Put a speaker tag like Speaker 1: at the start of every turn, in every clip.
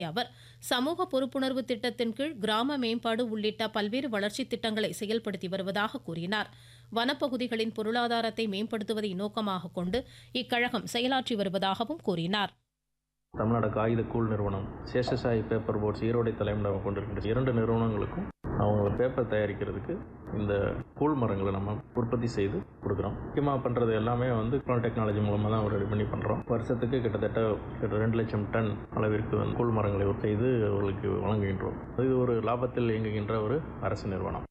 Speaker 1: அவர் சமூக பொறுப்புணர்வு திட்டத்தின் கீழ் கிராம மேம்பாடு உள்ளிட்ட பல்வேறு வளர்ச்சி திட்டங்களை செயல்படுத்தி வருவதாக கூறினார். வனப்பகுதிகளின் பொருளாதாரத்தை மேம்படுத்துவதை நோக்கமாக கொண்டு இக்கழகம் செயலாற்றி வருவதாகவும் கூறினார்.
Speaker 2: தமிழ்நாடு காகித கூழ் நிறுவனம், சேஷசாயி பேப்பர் போர்ட்ஸ் ஈரோடை தலைமையிடம் கொண்டிருக்கின்ற 2 நிறுவனங்களுக்கும் அவங்க பேப்பர் தயாரிக்கிறதுக்கு இந்த கூழ் மரங்களை நம்ம உற்பத்தி செய்து கொடுக்குறோம். முக்கியமாக பண்ணுறது எல்லாமே டெக்னாலஜி மூலமாக தான் ரெடி பண்ணி பண்ணுறோம். வருஷத்துக்கு கிட்டத்தட்ட 2 லட்சம் டன் அளவிற்கு கூழ் மரங்களை செய்து அவர்களுக்கு வழங்குகின்றோம். இது ஒரு லாபத்தில் இயங்குகின்ற ஒரு அரசு நிறுவனம்.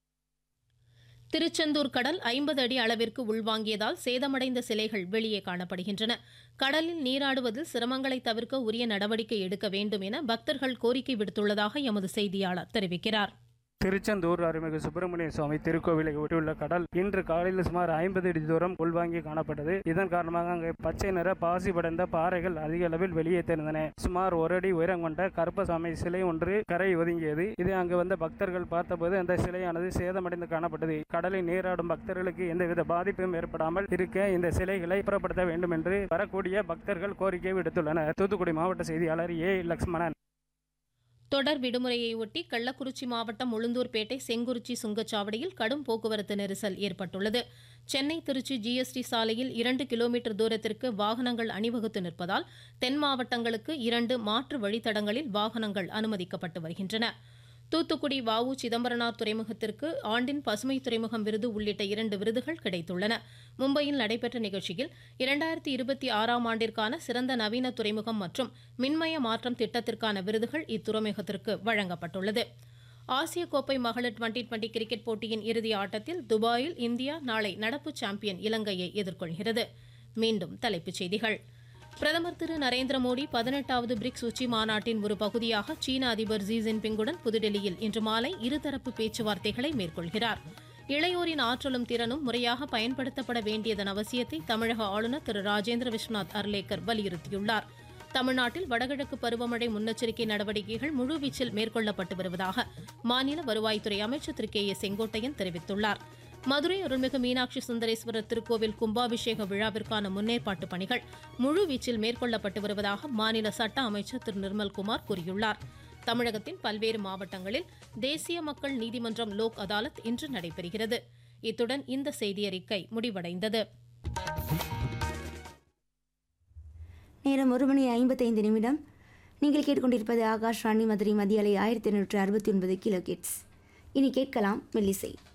Speaker 1: திருச்செந்தூர் கடல் 50 அடி அளவிற்கு உள்வாங்கியதால் சேதமடைந்த சிலைகள் வெளியே காணப்படுகின்றன. கடலில் நீராடுவதில் சிரமங்களை தவிர்க்க உரிய நடவடிக்கை எடுக்க வேண்டும் என பக்தர்கள் கோரிக்கை விடுத்துள்ளதாக எமது செய்தியாளர் தெரிவிக்கிறார்.
Speaker 3: திருச்செந்தூர் அருள்மிகு சுப்பிரமணிய சுவாமி திருக்கோவிலை ஒட்டியுள்ள கடல் இன்று காலையில் சுமார் 50 அடி தூரம் உள்வாங்கி காணப்பட்டது. இதன் காரணமாக அங்கே பச்சை நிற பாசி படைந்த பாறைகள் அதிக அளவில் வெளியே தெரிந்தன. சுமார் 1 அடி உயரம் கொண்ட கருப்பசாமி சிலை ஒன்று கரை ஒதுங்கியது. இதை அங்கு வந்த பக்தர்கள் பார்த்தபோது அந்த சிலையானது சேதமடைந்து காணப்பட்டது. கடலில் நீராடும் பக்தர்களுக்கு எந்தவித பாதிப்பும் ஏற்படாமல் இருக்க இந்த சிலைகளை புறப்படுத்த வேண்டும் என்று வரக்கூடிய பக்தர்கள் கோரிக்கை விடுத்துள்ளனர். தூத்துக்குடி மாவட்ட செய்தியாளர் ஏ. லக்ஷ்மணன்.
Speaker 1: தொடர் விடுமுறையை ஒட்டி கள்ளக்குறிச்சி மாவட்டம் உளுந்தூர்பேட்டை செங்குறிச்சி சுங்கச்சாவடியில் கடும் போக்குவரத்து நெரிசல் ஏற்பட்டுள்ளது. சென்னை திருச்சி ஜிஎஸ்டி சாலையில் 2 கிலோமீட்டர் தூரத்திற்கு வாகனங்கள் அணிவகுத்து நிற்பதால் தென் மாவட்டங்களுக்கு 2 மாற்று வழித்தடங்களில் வாகனங்கள் அனுமதிக்கப்பட்டு வருகின்றன. தூத்துக்குடி வ.உ. சிதம்பரனார் துறைமுகத்திற்கு ஆண்டின் பசுமை துறைமுகம் விருது உள்ளிட்ட 2 விருதுகள் கிடைத்துள்ளன. மும்பையில் நடைபெற்ற நிகழ்ச்சியில் 2026ஆம் ஆண்டிற்கான சிறந்த நவீன துறைமுகம் மற்றும் மின்மய மாற்றம் திட்டத்திற்கான விருதுகள் இத்துறைமுகத்திற்கு வழங்கப்பட்டுள்ளது. ஆசிய கோப்பை மகளிர் டுவெண்டி கிரிக்கெட் போட்டியின் இறுதி ஆட்டத்தில் துபாயில் இந்தியா நாளை நடப்பு சாம்பியன் இலங்கையை எதிர்கொள்கிறது. மீண்டும் தலைப்புச் செய்திகள். பிரதமர் திரு நரேந்திர மோடி 18வது பிரிக்ஸ் உச்சி மாநாட்டின் ஒரு பகுதியாக சீன அதிபர் ஜி ஜின்பிங்குடன் புதுடெல்லியில் இன்று மாலை இருதரப்பு பேச்சுவார்த்தைகளை மேற்கொள்கிறார். இளையோரின் ஆற்றலும் திறனும் முறையாக பயன்படுத்தப்பட வேண்டியதன் அவசியத்தை தமிழக ஆளுநர் திரு ராஜேந்திர விஸ்வநாத் அர்லேக்கர் வலியுறுத்தியுள்ளார். தமிழ்நாட்டில் வடகிழக்கு பருவமழை முன்னெச்சரிக்கை நடவடிக்கைகள் முழுவீச்சில் மேற்கொள்ளப்பட்டு வருவதாக மாநில வருவாய்த்துறை அமைச்சர் திரு கே. செங்கோட்டையன் தெரிவித்துள்ளார். மதுரை அருள்மிகு மீனாட்சி சுந்தரேஸ்வரர் திருக்கோவில் கும்பாபிஷேக விழாவிற்கான முன்னேற்பாட்டு பணிகள் முழுவீச்சில் மேற்கொள்ளப்பட்டு வருவதாக மாநில சட்ட அமைச்சர் திரு நிர்மல்குமார் கூறியுள்ளார். தமிழகத்தின் பல்வேறு மாவட்டங்களில் தேசிய மக்கள் நீதிமன்றம் லோக் அதாலத் இன்று நடைபெறுகிறது. இத்துடன் இந்த செய்தியறிக்கை முடிவடைந்தது.
Speaker 4: நேரம் 1:55. நீங்கள் கேட்டுக்கொண்டிருப்பது ஆகாஷ்வாணி மதுரை மதிய அலை 1269 கிலோ கிட்ஸ். இனி கேட்கலாம் மெல்லிசை.